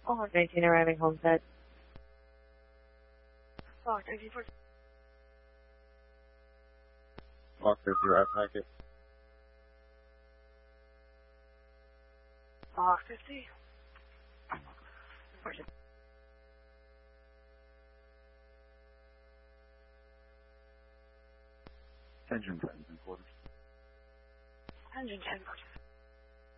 19 arriving Homestead. Lock 19 for Lock 50, right packet. Lock 50. Engine 10 in quarters. Engine 10 quarters.